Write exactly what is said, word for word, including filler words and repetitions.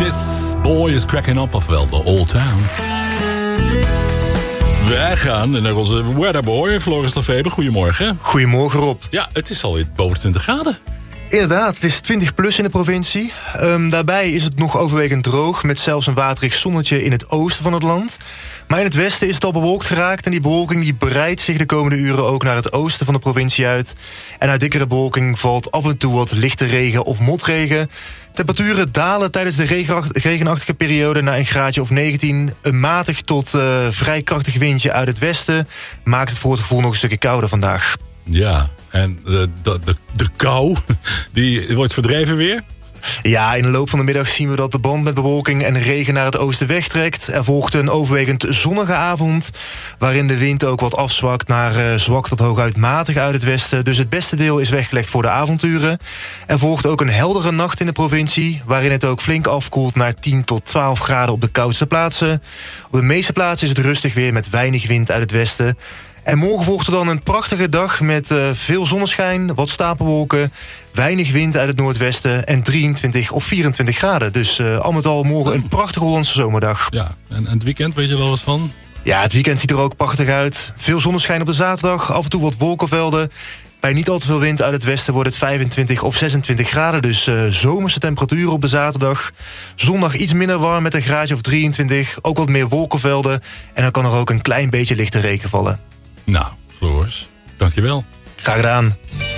This boy is cracking up, ofwel The Old Town. Wij gaan naar onze weatherboy, Floris Lefebvre. Goedemorgen. Goedemorgen, Rob. Ja, het is alweer boven de twintig graden. Inderdaad, het is twintig plus in de provincie. Um, daarbij is het nog overwegend droog, met zelfs een waterig zonnetje in het oosten van het land. Maar in het westen is het al bewolkt geraakt en die bewolking die breidt zich de komende uren ook naar het oosten van de provincie uit. En uit dikkere bewolking valt af en toe wat lichte regen of motregen. Temperaturen dalen tijdens de regenachtige periode naar een graadje of negentien. Een matig tot uh, vrij krachtig windje uit het westen maakt het voor het gevoel nog een stukje kouder vandaag. Ja, en de, de, de, de kou, die wordt verdreven weer? Ja, in de loop van de middag zien we dat de band met bewolking en regen naar het oosten wegtrekt. Er volgt een overwegend zonnige avond, waarin de wind ook wat afzwakt naar uh, zwak tot hooguit matig uit het westen. Dus het beste deel is weggelegd voor de avonturen. Er volgt ook een heldere nacht in de provincie, waarin het ook flink afkoelt naar tien tot twaalf graden op de koudste plaatsen. Op de meeste plaatsen is het rustig weer met weinig wind uit het westen. En morgen volgt er dan een prachtige dag met uh, veel zonneschijn, wat stapelwolken, weinig wind uit het noordwesten en drieëntwintig of vierentwintig graden. Dus uh, al met al morgen een prachtige Hollandse zomerdag. Ja, en, en het weekend, weet je er wel wat van? Ja, het weekend ziet er ook prachtig uit. Veel zonneschijn op de zaterdag, af en toe wat wolkenvelden. Bij niet al te veel wind uit het westen wordt het vijfentwintig of zesentwintig graden. Dus uh, zomerse temperaturen op de zaterdag. Zondag iets minder warm met een graadje of drieëntwintig. Ook wat meer wolkenvelden. En dan kan er ook een klein beetje lichte regen vallen. Nou, Floris, dankjewel. Graag gedaan.